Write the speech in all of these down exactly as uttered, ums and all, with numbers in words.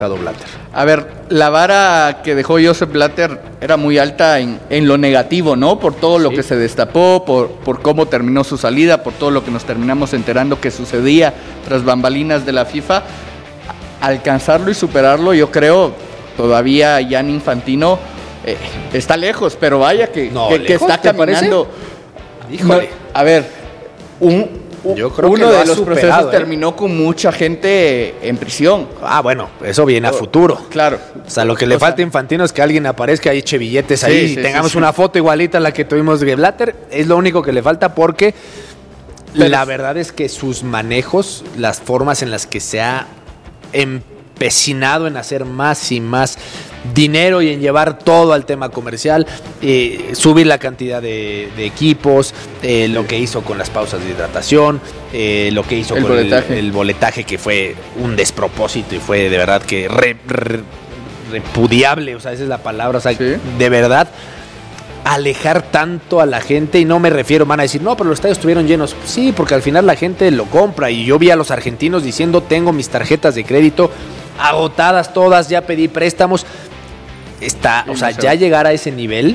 Blatter. A ver, la vara que dejó Joseph Blatter era muy alta en, en lo negativo, ¿no? Por todo lo sí. que se destapó, por, por cómo terminó su salida, por todo lo que nos terminamos enterando que sucedía tras bambalinas de la FIFA. Alcanzarlo y superarlo, yo creo, todavía Gianni Infantino eh, está lejos, pero vaya que, no, que, que está caminando. Híjole. No, a ver, un... Yo creo Uno que de los superado, procesos eh. terminó con mucha gente en prisión. Ah, bueno, eso viene a futuro. Claro. O sea, lo que le o falta a Infantino es que alguien aparezca y eche billetes sí, ahí sí, y tengamos sí, sí. una foto igualita a la que tuvimos de Blatter. Es lo único que le falta porque Pero la verdad es que sus manejos, las formas en las que se ha empecinado en hacer más y más dinero y en llevar todo al tema comercial, eh, subir la cantidad de, de equipos, eh, lo que hizo con las pausas de hidratación, eh, lo que hizo el con boletaje. El, el boletaje, que fue un despropósito y fue de verdad que re, re, repudiable, o sea, esa es la palabra, o sea, ¿sí? de verdad alejar tanto a la gente, y no me refiero, van a decir, no, pero los estadios estuvieron llenos. Sí, porque al final la gente lo compra, y yo vi a los argentinos diciendo, tengo mis tarjetas de crédito agotadas todas, ya pedí préstamos. Está, o sea, ya llegar a ese nivel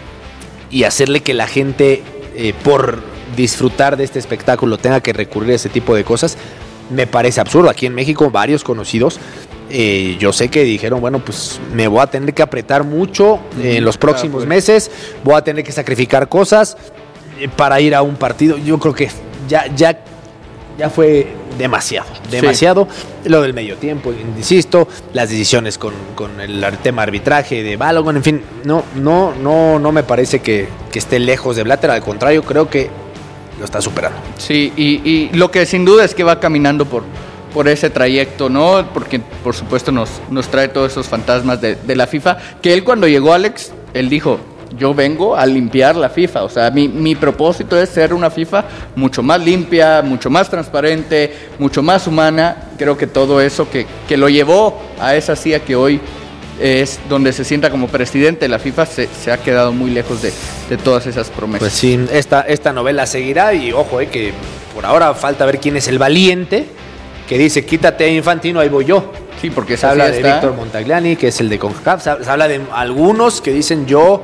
y hacerle que la gente, eh, por disfrutar de este espectáculo, tenga que recurrir a ese tipo de cosas, me parece absurdo. Aquí en México, varios conocidos, eh, yo sé que dijeron, bueno, pues me voy a tener que apretar mucho eh, en los próximos ah, pues. meses, voy a tener que sacrificar cosas eh, para ir a un partido. Yo creo que ya, ya, ya fue demasiado, demasiado. Sí. Lo del medio tiempo, insisto, las decisiones con, con el tema arbitraje de Balogun, en fin, no, no, no, no me parece que, que esté lejos de Blatter, al contrario, creo que lo está superando. Sí, y, y lo que sin duda es que va caminando por, por ese trayecto, ¿no? Porque por supuesto nos, nos trae todos esos fantasmas de, de la FIFA, que él cuando llegó, Alex, él dijo, yo vengo a limpiar la FIFA, o sea, mi, mi propósito es ser una FIFA mucho más limpia, mucho más transparente, mucho más humana. Creo que todo eso que, que lo llevó a esa silla que hoy es donde se sienta como presidente de la FIFA, se, se ha quedado muy lejos de, de todas esas promesas. Pues sí, esta, esta novela seguirá, y ojo, eh, que por ahora falta ver quién es el valiente que dice, quítate Infantino, ahí voy yo. Sí, porque se habla de Víctor Montagliani, que es el de CONCACAF, se habla de algunos que dicen yo...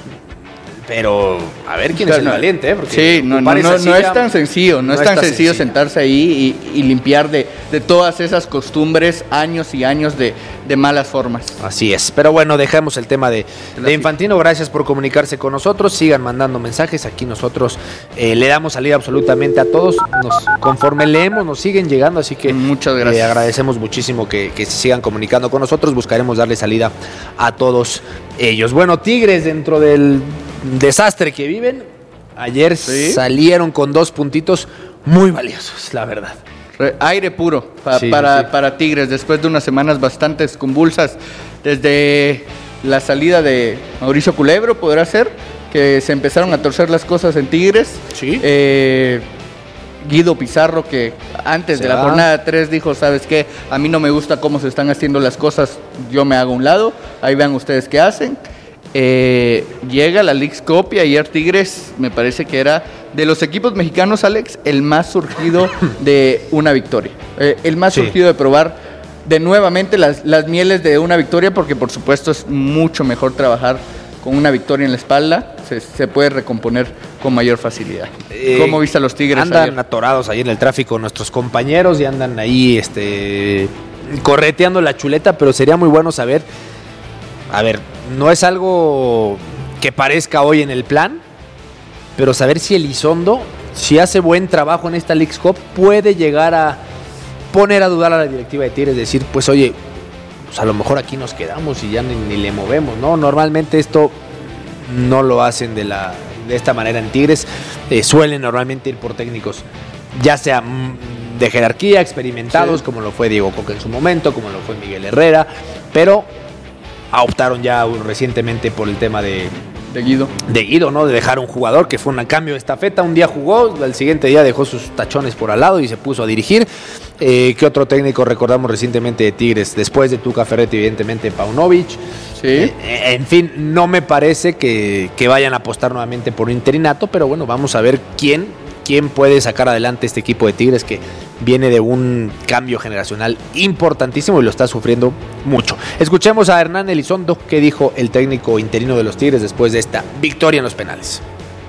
Pero a ver quién claro, es el no, valiente, ¿eh? Porque sí, no, no, no, no es tan sencillo, no, no es tan sencillo, sencillo sentarse ahí y, y limpiar de, de todas esas costumbres, años y años de, de malas formas. Así es, pero bueno, dejamos el tema de, de Infantino, gracias por comunicarse con nosotros, sigan mandando mensajes, aquí nosotros eh, le damos salida absolutamente a todos, nos, conforme leemos nos siguen llegando, así que muchas gracias. Eh, agradecemos muchísimo que, que se sigan comunicando con nosotros, buscaremos darle salida a todos ellos. Bueno, Tigres, dentro del desastre que viven, ayer ¿sí? salieron con dos puntitos muy valiosos, la verdad. Aire puro pa, sí, para, sí. para Tigres, después de unas semanas bastante convulsas, desde la salida de Mauricio Culebro, podrá ser, que se empezaron a torcer las cosas en Tigres. Sí. Eh, Guido Pizarro, que antes se de la va. jornada tres dijo, ¿sabes qué? A mí no me gusta cómo se están haciendo las cosas, yo me hago a un lado, ahí vean ustedes qué hacen. Eh, llega la Leagues Cup y ayer Tigres me parece que era de los equipos mexicanos, Alex, el más surgido de una victoria, eh, el más sí. surgido de probar de nuevamente las, las mieles de una victoria, porque por supuesto es mucho mejor trabajar con una victoria en la espalda, se, se puede recomponer con mayor facilidad. Eh, ¿Cómo viste a los Tigres? Andan ayer? atorados ahí en el tráfico nuestros compañeros y andan ahí este, correteando la chuleta, pero sería muy bueno saber, a ver, no es algo que parezca hoy en el plan, pero saber si Elizondo, si hace buen trabajo en esta Leagues Cup, puede llegar a poner a dudar a la directiva de Tigres, decir, pues oye, pues a lo mejor aquí nos quedamos y ya ni, ni le movemos, ¿no? Normalmente esto no lo hacen de, la, de esta manera en Tigres, eh, suelen normalmente ir por técnicos, ya sea de jerarquía, experimentados, sí. como lo fue Diego Coca en su momento, como lo fue Miguel Herrera, pero... optaron ya recientemente por el tema de, de Guido, de Guido, ¿no? De dejar un jugador que fue un cambio de estafeta. Un día jugó, al siguiente día dejó sus tachones por al lado y se puso a dirigir. Eh, ¿Qué otro técnico recordamos recientemente de Tigres? Después de Tuca Ferretti, evidentemente Paunovic. Sí. Eh, en fin, no me parece que, que vayan a apostar nuevamente por un interinato, pero bueno, vamos a ver quién, quién puede sacar adelante este equipo de Tigres que viene de un cambio generacional importantísimo y lo está sufriendo mucho. Escuchemos a Hernán Elizondo, que dijo el técnico interino de los Tigres después de esta victoria en los penales.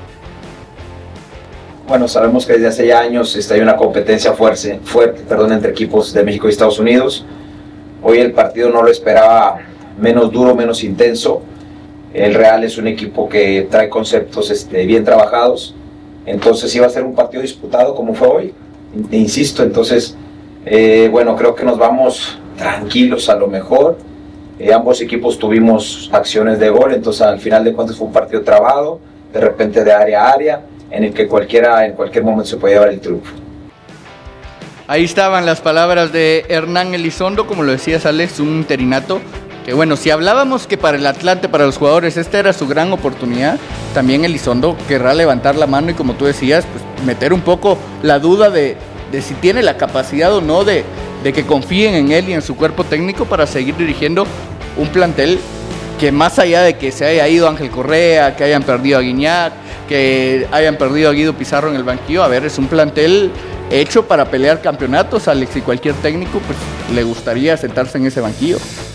Bueno, sabemos que desde hace ya años está, hay una competencia fuerte, fuerte perdón, entre equipos de México y Estados Unidos. Hoy el partido no lo esperaba menos duro, menos intenso. El Real es un equipo que trae conceptos este, bien trabajados. Entonces iba a ser un partido disputado como fue hoy. Insisto, entonces, eh, bueno, creo que nos vamos tranquilos a lo mejor. Eh, ambos equipos tuvimos acciones de gol, entonces al final de cuentas fue un partido trabado, de repente de área a área, en el que cualquiera en cualquier momento se puede llevar el triunfo. Ahí estaban las palabras de Hernán Elizondo, como lo decías, Alex, un interinato que bueno, si hablábamos que para el Atlante, para los jugadores, esta era su gran oportunidad, también Elizondo querrá levantar la mano y como tú decías, pues meter un poco la duda de, de si tiene la capacidad o no de, de que confíen en él y en su cuerpo técnico para seguir dirigiendo un plantel que más allá de que se haya ido Ángel Correa, que hayan perdido a Guiñac, que hayan perdido a Guido Pizarro en el banquillo, a ver, es un plantel hecho para pelear campeonatos, Alex, y cualquier técnico pues le gustaría sentarse en ese banquillo.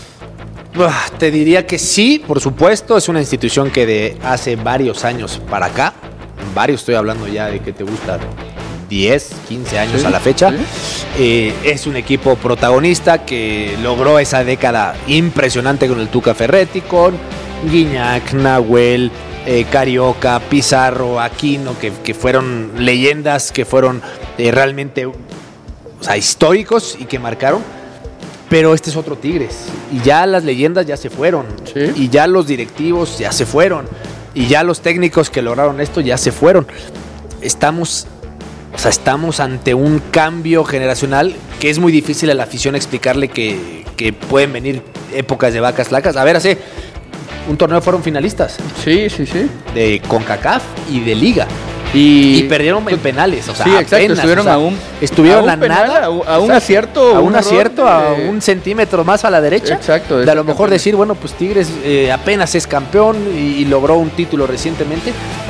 Te diría que sí, por supuesto, es una institución que de hace varios años para acá, varios, estoy hablando ya de que te gusta diez, quince años sí, a la fecha, sí. eh, es un equipo protagonista que logró esa década impresionante con el Tuca Ferretti, con Guiñac, Nahuel, eh, Carioca, Pizarro, Aquino, que, que fueron leyendas, que fueron eh, realmente o sea, históricos y que marcaron. Pero este es otro Tigres, y ya las leyendas ya se fueron, ¿sí? Y ya los directivos ya se fueron, y ya los técnicos que lograron esto ya se fueron. Estamos, o sea, estamos ante un cambio generacional que es muy difícil a la afición explicarle que, que pueden venir épocas de vacas flacas. A ver, hace un torneo fueron finalistas. Sí, sí, sí. De CONCACAF y de Liga. Y, y perdieron en penales, o sea, sí, exacto, apenas, estuvieron o sea, a un estuvieron a, a un penal, nada, a un, a un acierto, a un, un acierto, a de... un centímetro más a la derecha. Exacto. De a lo mejor campeón. Decir, bueno, pues Tigres eh, apenas es campeón y, y logró un título recientemente.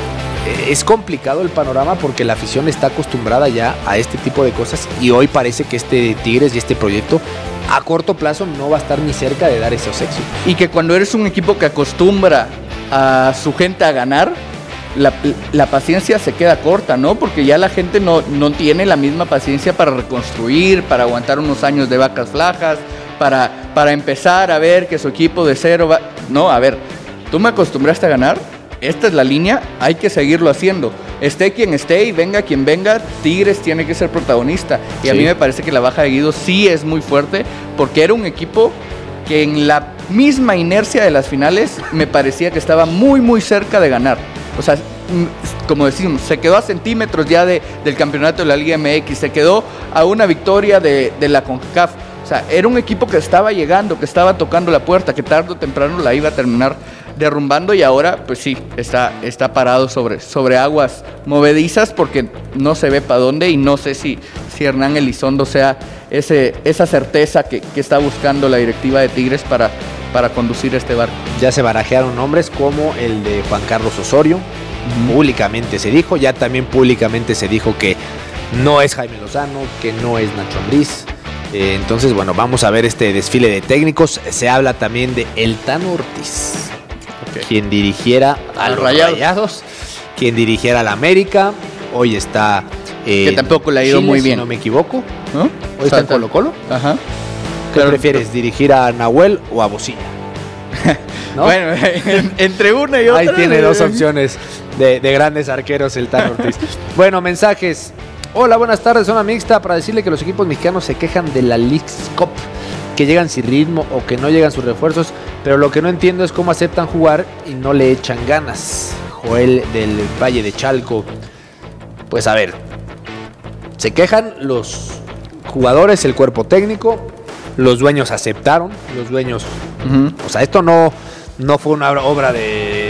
Eh, es complicado el panorama porque la afición está acostumbrada ya a este tipo de cosas y hoy parece que este Tigres y este proyecto a corto plazo no va a estar ni cerca de dar esos éxitos. Y que cuando eres un equipo que acostumbra a su gente a ganar, La, la paciencia se queda corta, ¿no? Porque ya la gente no, no tiene la misma paciencia para reconstruir, para aguantar unos años de vacas flacas, para, para empezar a ver que su equipo de cero va... No, a ver, tú me acostumbraste a ganar, esta es la línea, hay que seguirlo haciendo. Esté quien esté y venga quien venga, Tigres tiene que ser protagonista. Y sí. A mí me parece que la baja de Guido sí es muy fuerte, porque era un equipo que en la misma inercia de las finales me parecía que estaba muy, muy cerca de ganar. O sea, como decimos, se quedó a centímetros ya de, del campeonato de la Liga M X, se quedó a una victoria de, de la CONCACAF. O sea, era un equipo que estaba llegando, que estaba tocando la puerta, que tarde o temprano la iba a terminar derrumbando y ahora, pues sí, está, está parado sobre, sobre aguas movedizas porque no se ve para dónde y no sé si, si Hernán Elizondo sea ese, esa certeza que, que está buscando la directiva de Tigres para... para conducir este barco. Ya se barajearon nombres como el de Juan Carlos Osorio, uh-huh. Públicamente se dijo, ya también públicamente se dijo que no es Jaime Lozano, que no es Nacho Ambriz. Eh, entonces, bueno, vamos a ver este desfile de técnicos. Se habla también de El Tano Ortiz, okay. Quien dirigiera a los Rayados. Rayados, quien dirigiera al América. Hoy está... Eh, que tampoco le ha ido Chile, muy bien. Si no me equivoco. ¿No? Hoy o está en Colo Colo. Ajá. ¿Qué claro, prefieres, dirigir a Nahuel o a Bocilla? ¿No? Bueno, entre una y otra. Ahí tiene dos opciones de, de grandes arqueros el Tano Ortiz. Bueno, mensajes. Hola, buenas tardes, zona mixta. Para decirle que los equipos mexicanos se quejan de la Leagues Cup, que llegan sin ritmo o que no llegan sus refuerzos, pero lo que no entiendo es cómo aceptan jugar y no le echan ganas. Joel del Valle de Chalco. Pues a ver, se quejan los jugadores, el cuerpo técnico. Los dueños aceptaron, los dueños, uh-huh. O sea, esto no, no fue una obra de,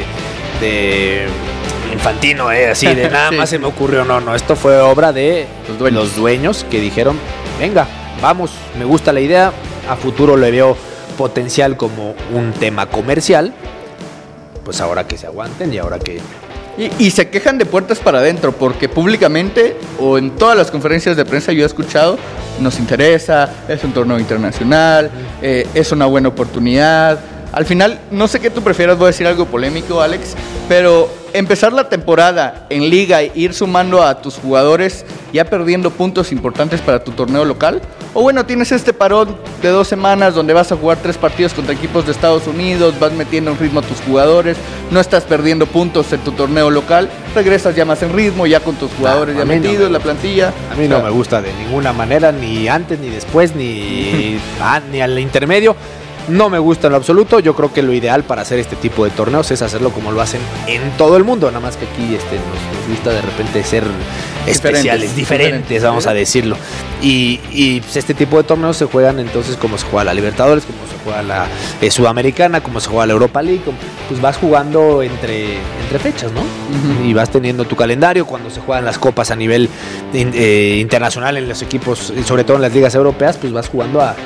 de Infantino, eh, así de nada sí. Más se me ocurrió, no, no, esto fue obra de los dueños. los dueños que dijeron, venga, vamos, me gusta la idea, a futuro le veo potencial como un tema comercial, pues ahora que se aguanten y ahora que, Y, y se quejan de puertas para adentro, porque públicamente o en todas las conferencias de prensa yo he escuchado, nos interesa, es un torneo internacional, eh, es una buena oportunidad. Al final, no sé qué tú prefieras, voy a decir algo polémico, Alex, pero empezar la temporada en liga e ir sumando a tus jugadores ya perdiendo puntos importantes para tu torneo local, o bueno, tienes este parón de dos semanas donde vas a jugar tres partidos contra equipos de Estados Unidos, vas metiendo en ritmo a tus jugadores, no estás perdiendo puntos en tu torneo local, regresas ya más en ritmo, ya con tus jugadores no, ya metidos, no me, la plantilla. A mí o sea, no me gusta de ninguna manera, ni antes, ni después, ni, ah, ni al intermedio. No me gusta en lo absoluto. Yo creo que lo ideal para hacer este tipo de torneos es hacerlo como lo hacen en todo el mundo. Nada más que aquí este, nos, nos gusta de repente ser especiales, diferentes, diferentes, vamos a decirlo. Y, y pues, este tipo de torneos se juegan entonces como se juega la Libertadores, como se juega la eh, Sudamericana, como se juega la Europa League. Como, pues vas jugando entre, entre fechas, ¿no? Uh-huh. Y vas teniendo tu calendario. Cuando se juegan las copas a nivel eh, internacional en los equipos, sobre todo en las ligas europeas, pues vas jugando a...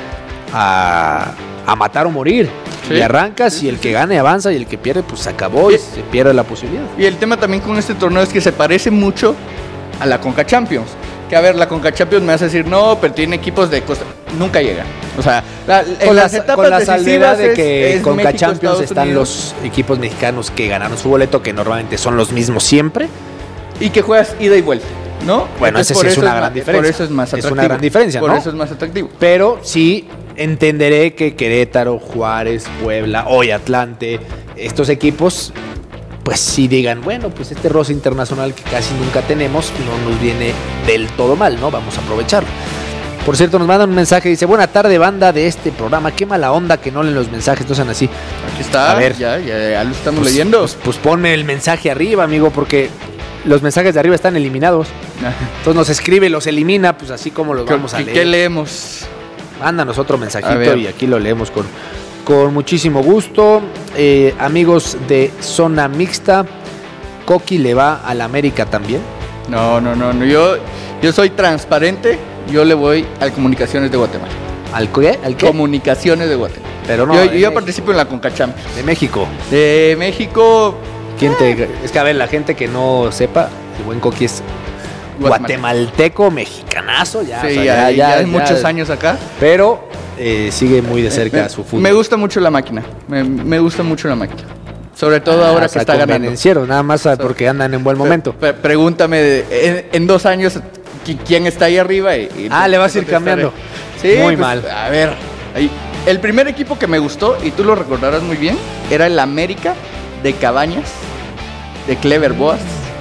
a a matar o morir, sí, y arrancas sí, y el que gane avanza y el que pierde pues se acabó y, y se pierde la posibilidad. Y el tema también con este torneo es que se parece mucho a la Conca Champions, que a ver, la Conca Champions me vas a decir no, pero tiene equipos de Costa, nunca llegan, o sea, la, en con las la, etapas con la salvedad de que en Conca México, Champions Estados están Unidos. Los equipos mexicanos que ganaron su boleto, que normalmente son los mismos siempre, y que juegas ida y vuelta, ¿no? Bueno, esa sí es una gran diferencia. Por eso es más atractivo. Es una gran diferencia, por ¿no? eso es más atractivo. Pero sí entenderé que Querétaro, Juárez, Puebla, hoy Atlante, estos equipos, pues sí digan, bueno, pues este roce internacional que casi nunca tenemos no nos viene del todo mal, ¿no? Vamos a aprovecharlo. Por cierto, nos mandan un mensaje, dice, buena tarde banda de este programa, qué mala onda que no leen los mensajes, no sean así. Aquí está, a ver, ya, ya, ya lo estamos pues, leyendo. Pues, pues ponme el mensaje arriba, amigo, porque los mensajes de arriba están eliminados. Entonces nos escribe, los elimina, pues así como los vamos a leer. ¿Qué leemos? Mándanos otro mensajito y aquí lo leemos con, con muchísimo gusto. Eh, amigos de Zona Mixta, ¿Coqui le va al América también? No, no, no, no. Yo, yo soy transparente, yo le voy al Comunicaciones de Guatemala. ¿Al qué? ¿Al qué? Comunicaciones de Guatemala. Pero no. Yo, yo, yo participo en la Conca Champions. De México. De México. ¿Quién te, es que a ver, la gente que no sepa, el buen Coqui es guatemalteco, mexicanazo, ya, sí, o sea, ya, ya, ya, ya, ya muchos años acá. Pero eh, sigue muy de cerca me, su fútbol. Me gusta mucho la máquina, me, me gusta mucho la máquina. Sobre todo ah, ahora o sea, que está ganando. Nada más porque andan en buen momento. Pre- pre- pregúntame, de, en, en dos años, ¿quién está ahí arriba? Y, y ah, le vas a ir cambiando. Sí, muy pues, mal. A ver, ahí, el primer equipo que me gustó, y tú lo recordarás muy bien, era el América de Cabañas, de Clever Boas,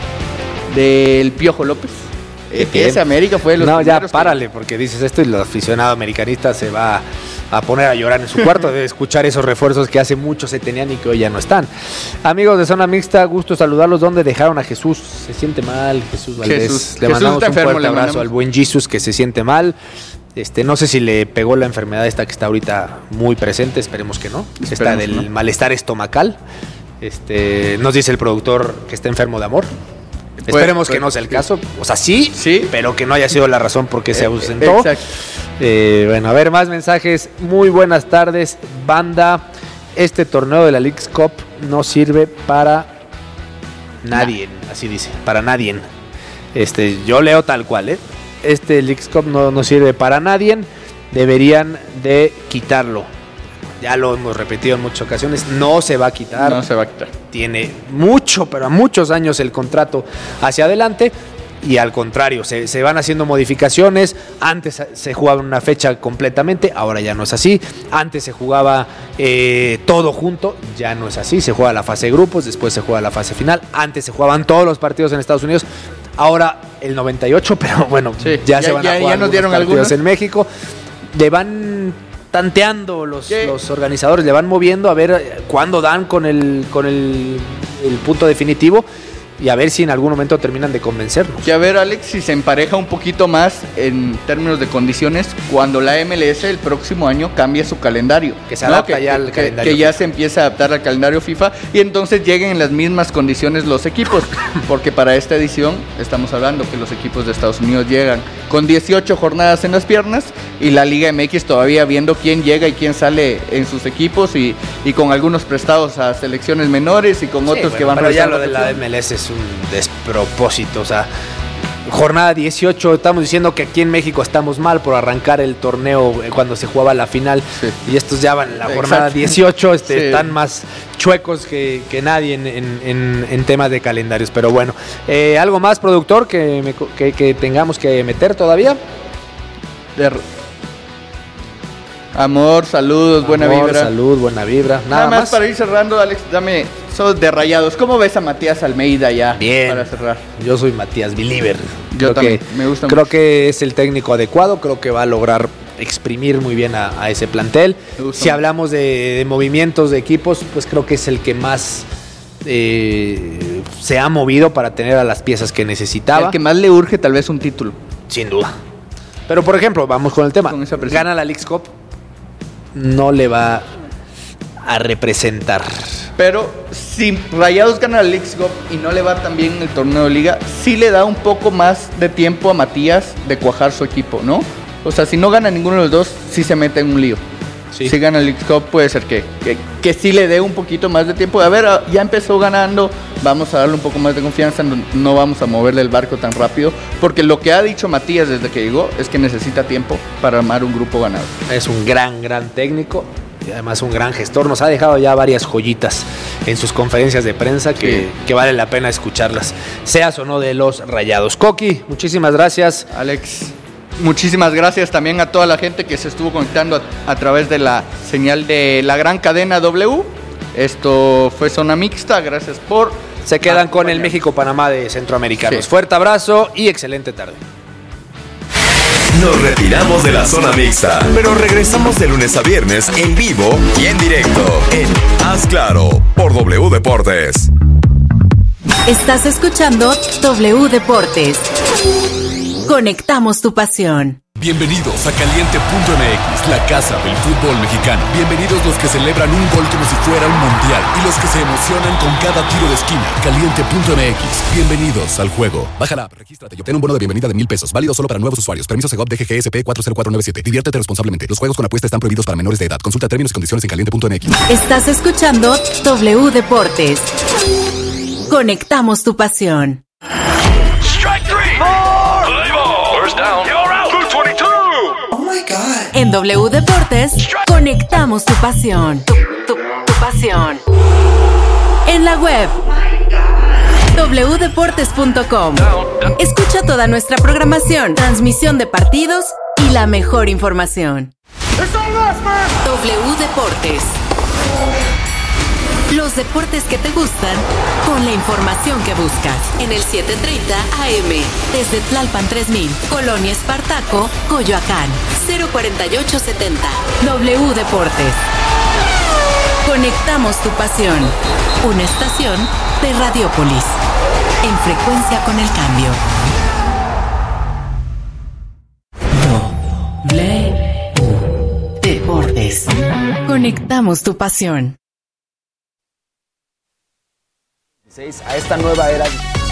del Piojo López. Eh, ese América fue de los No, ya que... párale, porque dices esto y el aficionado americanista se va a poner a llorar en su cuarto de escuchar esos refuerzos que hace mucho se tenían y que hoy ya no están. Amigos de Zona Mixta, gusto saludarlos. ¿Dónde dejaron a Jesús? Se siente mal, Jesús Valdés. Jesús, le Jesús mandamos enfermo, un fuerte abrazo mandamos. al buen Jesús que se siente mal. Este, no sé si le pegó la enfermedad esta que está ahorita muy presente, esperemos que no. Esperemos está del no. malestar estomacal. Este, nos dice el productor que está enfermo de amor. Pues, Esperemos pues, que no sea el caso. O sea, sí, sí, pero que no haya sido la razón por qué se ausentó. Exacto. Eh, bueno, a ver, más mensajes. Muy buenas tardes, banda. Este torneo de la Leagues Cup no sirve para nadie, nah. así dice, para nadie. Este, yo leo tal cual, ¿eh? Este Leagues Cup no, no sirve para nadie. Deberían de quitarlo. Ya lo hemos repetido en muchas ocasiones, no se va a quitar. No se va a quitar. Tiene mucho, pero a muchos años el contrato hacia adelante y al contrario, se, se van haciendo modificaciones. Antes se jugaba una fecha completamente, ahora ya no es así. Antes se jugaba eh, todo junto, ya no es así. Se juega la fase de grupos, después se juega la fase final. Antes se jugaban todos los partidos en Estados Unidos, ahora el noventa y ocho, pero bueno, sí, ya, ya se van ya, a jugar ya nos dieron partidos algunos en México. Le van tanteando los, los organizadores, le van moviendo a ver cuándo dan con el con el, el punto definitivo y a ver si en algún momento terminan de convencernos. Y a ver, Alex, si se empareja un poquito más en términos de condiciones cuando la M L S el próximo año cambie su calendario. Que se adapta ¿no? que, ya al que, calendario que ya se empieza a adaptar al calendario FIFA y entonces lleguen en las mismas condiciones los equipos. Porque para esta edición estamos hablando que los equipos de Estados Unidos llegan con dieciocho jornadas en las piernas y la Liga M X todavía viendo quién llega y quién sale en sus equipos y, y con algunos prestados a selecciones menores y con otros sí, bueno, que van pero ya lo de la M L S es es un despropósito, o sea, jornada dieciocho, estamos diciendo que aquí en México estamos mal por arrancar el torneo cuando se jugaba la final, sí. y estos ya van en la jornada Exacto. dieciocho, este, sí. están más chuecos que, que nadie en, en, en, en temas de calendarios, pero bueno, eh, ¿algo más, productor, que, me, que, que tengamos que meter todavía? De... Amor, saludos, Amor, buena vibra. Salud, buena vibra. Nada, Nada más, más para ir cerrando, Alex, dame, sos de Rayados. ¿Cómo ves a Matías Almeida ya? Bien. Para cerrar. Yo soy Matías Believer. Yo creo también, que, me gusta Creo mucho. que es el técnico adecuado, creo que va a lograr exprimir muy bien a, a ese plantel. Si mucho. hablamos de, de movimientos de equipos, pues creo que es el que más eh, se ha movido para tener a las piezas que necesitaba. El que más le urge tal vez un título. Sin duda. Pero por ejemplo, vamos con el tema. Con Gana la Leagues Cup, no le va a representar. Pero si Rayados gana la Leagues Cup y no le va tan bien en el torneo de liga, sí le da un poco más de tiempo a Matías de cuajar su equipo, ¿no? O sea, si no gana ninguno de los dos, sí se mete en un lío. Sí. Si gana la Leagues Cup, puede ser que, que, que sí le dé un poquito más de tiempo. A ver, ya empezó ganando, vamos a darle un poco más de confianza, no, no vamos a moverle el barco tan rápido, porque lo que ha dicho Matías desde que llegó es que necesita tiempo para armar un grupo ganado. Es un gran, gran técnico y además un gran gestor. Nos ha dejado ya varias joyitas en sus conferencias de prensa que, sí. que vale la pena escucharlas, seas o no de los Rayados. Coqui, muchísimas gracias. Alex, muchísimas gracias también a toda la gente que se estuvo conectando a, a través de la señal de la gran cadena W. Esto fue Zona Mixta, gracias por... Se quedan con el México-Panamá de Centroamericanos. Sí. Fuerte abrazo y excelente tarde. Nos retiramos de la Zona Mixta, pero regresamos de lunes a viernes en vivo y en directo en Haz Claro por W Deportes. Estás escuchando W Deportes. Conectamos tu pasión. Bienvenidos a Caliente punto M X, la casa del fútbol mexicano. Bienvenidos los que celebran un gol como si fuera un mundial y los que se emocionan con cada tiro de esquina. Caliente punto M X, bienvenidos al juego. Baja la app, regístrate y obtén un bono de bienvenida de mil pesos, válido solo para nuevos usuarios. Permiso Segov D G G S P cuatro cero cuatro nueve siete. Diviértete responsablemente. Los juegos con apuesta están prohibidos para menores de edad. Consulta términos y condiciones en Caliente punto M X. Estás escuchando W Deportes. Conectamos tu pasión. Strike three. More. Play ball. First down. You're out. two twenty-two. Oh my God. En W Deportes, conectamos tu pasión. Tu, tu, tu pasión. En la web w deportes punto com. Escucha toda nuestra programación, transmisión de partidos y la mejor información. W Deportes. Los deportes que te gustan con la información que buscas. En el setecientos treinta A M. Desde Tlalpan tres mil. Colonia Espartaco, Coyoacán. cero cuarenta y ocho setenta. W Deportes. Conectamos tu pasión. Una estación de Radiopolis. En frecuencia con el cambio. W Deportes. Conectamos tu pasión. A esta nueva era.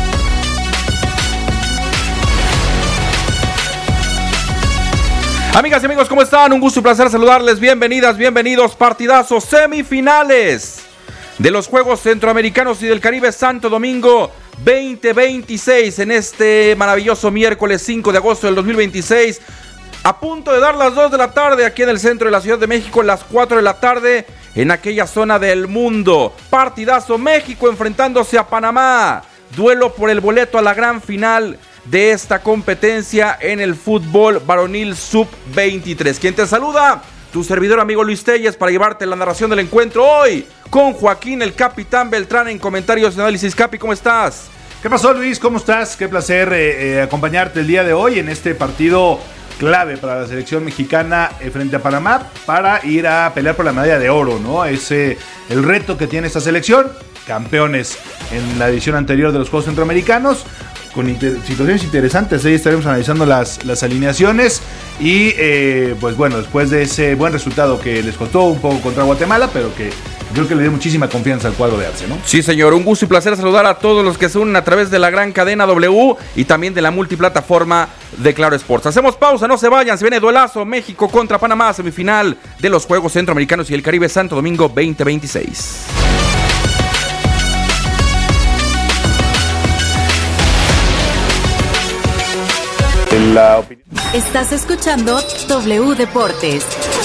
Amigas y amigos, ¿cómo están? Un gusto y placer saludarles. Bienvenidas, bienvenidos. Partidazos semifinales de los Juegos Centroamericanos y del Caribe Santo Domingo veinte veintiséis en este maravilloso miércoles cinco de agosto del dos mil veintiséis. A punto de dar las dos de la tarde aquí en el centro de la Ciudad de México, las cuatro de la tarde en aquella zona del mundo. Partidazo, México enfrentándose a Panamá. Duelo por el boleto a la gran final de esta competencia en el fútbol varonil sub veintitrés. Quien te saluda, tu servidor amigo Luis Telles, para llevarte la narración del encuentro hoy con Joaquín el Capitán Beltrán en comentarios y análisis. Capi, ¿cómo estás? ¿Qué pasó, Luis? ¿Cómo estás? Qué placer eh, eh, acompañarte el día de hoy en este partido clave para la selección mexicana eh, frente a Panamá para ir a pelear por la medalla de oro, ¿no? Es eh, el reto que tiene esta selección, campeones en la edición anterior de los Juegos Centroamericanos, con inter- situaciones interesantes. Ahí estaremos analizando las, las alineaciones y eh, pues bueno, después de ese buen resultado que les costó un poco contra Guatemala, pero que creo que le dio muchísima confianza al cuadro de Arce, ¿no? Sí, señor, un gusto y placer saludar a todos los que se unen a través de la gran cadena W y también de la multiplataforma de Claro Sports. Hacemos pausa, no se vayan, se viene duelazo México contra Panamá, semifinal de los Juegos Centroamericanos y el Caribe Santo Domingo veinte veintiséis. la opinión. Estás escuchando W Deportes.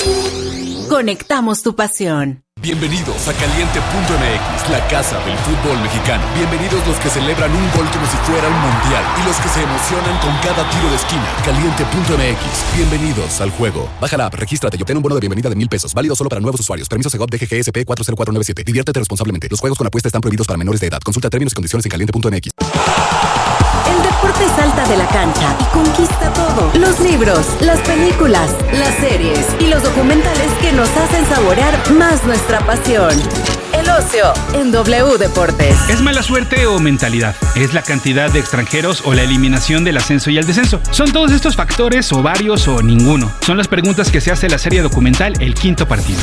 Conectamos tu pasión. Bienvenidos a Caliente punto M X, la casa del fútbol mexicano. Bienvenidos los que celebran un gol como si fuera un mundial y los que se emocionan con cada tiro de esquina. Caliente punto M X, bienvenidos al juego. Baja la app, regístrate y obtén un bono de bienvenida de mil pesos, válido solo para nuevos usuarios. Permiso Segov D G G S P cuatro cero cuatro nueve siete. Diviértete responsablemente. Los juegos con apuesta están prohibidos para menores de edad. Consulta términos y condiciones en caliente punto M X. El deporte salta de la cancha y conquista todo. Los libros, las películas, las series y los documentales que nos hacen saborear más nuestra pasión. El ocio en W Deportes. ¿Es mala suerte o mentalidad? ¿Es la cantidad de extranjeros o la eliminación del ascenso y el descenso? ¿Son todos estos factores o varios o ninguno? Son las preguntas que se hace la serie documental El Quinto Partido.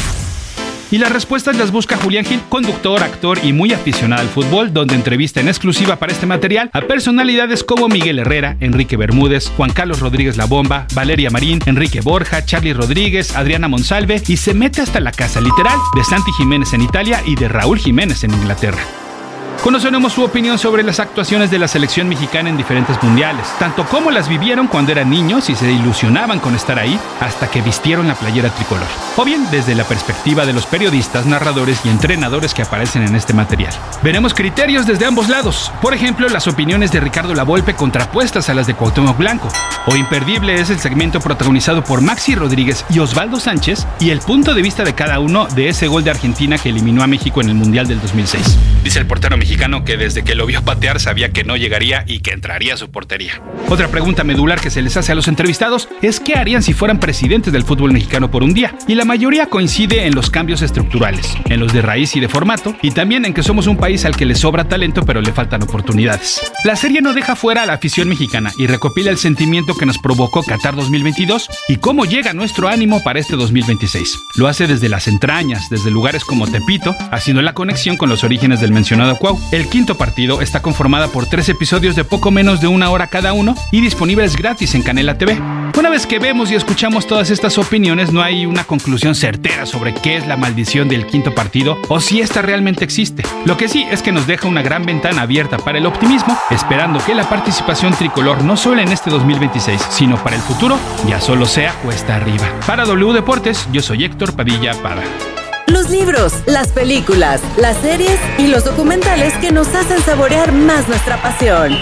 Y las respuestas las busca Julián Gil, conductor, actor y muy aficionado al fútbol, donde entrevista en exclusiva para este material a personalidades como Miguel Herrera, Enrique Bermúdez, Juan Carlos Rodríguez La Bomba, Valeria Marín, Enrique Borja, Charly Rodríguez, Adriana Monsalve y se mete hasta la casa literal de Santi Jiménez en Italia y de Raúl Jiménez en Inglaterra. Conoceremos su opinión sobre las actuaciones de la selección mexicana en diferentes mundiales, tanto como las vivieron cuando eran niños y se ilusionaban con estar ahí hasta que vistieron la playera tricolor, o bien desde la perspectiva de los periodistas, narradores y entrenadores que aparecen en este material. Veremos criterios desde ambos lados, por ejemplo, las opiniones de Ricardo Lavolpe contrapuestas a las de Cuauhtémoc Blanco, o imperdible es el segmento protagonizado por Maxi Rodríguez y Osvaldo Sánchez y el punto de vista de cada uno de ese gol de Argentina que eliminó a México en el Mundial del dos mil seis. Dice el portero mexicano que desde que lo vio patear sabía que no llegaría y que entraría a su portería. Otra pregunta medular que se les hace a los entrevistados es qué harían si fueran presidentes del fútbol mexicano por un día, y la mayoría coincide en los cambios estructurales, en los de raíz y de formato, y también en que somos un país al que le sobra talento pero le faltan oportunidades. La serie no deja fuera a la afición mexicana y recopila el sentimiento que nos provocó Qatar dos mil veintidós y cómo llega nuestro ánimo para este dos mil veintiséis. Lo hace desde las entrañas, desde lugares como Tepito, haciendo la conexión con los orígenes del mencionado Cuau. El Quinto Partido está conformada por tres episodios de poco menos de una hora cada uno y disponibles gratis en Canela T V. Una vez que vemos y escuchamos todas estas opiniones, no hay una conclusión certera sobre qué es la maldición del Quinto Partido o si esta realmente existe. Lo que sí es que nos deja una gran ventana abierta para el optimismo, esperando que la participación tricolor no solo en este dos mil veintiséis, sino para el futuro, ya solo sea cuesta arriba. Para W Deportes, yo soy Héctor Padilla Pada. Los libros, las películas, las series y los documentales que nos hacen saborear más nuestra pasión.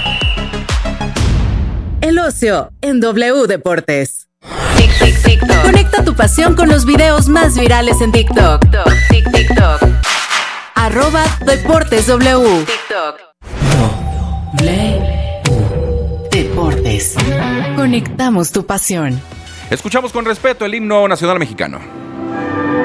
El ocio en W Deportes. Tic, tic, TikTok. Conecta tu pasión con los videos más virales en TikTok. Tic, TikTok. Arroba Deportes W. TikTok. W Deportes. Conectamos tu pasión. Escuchamos con respeto el himno nacional mexicano.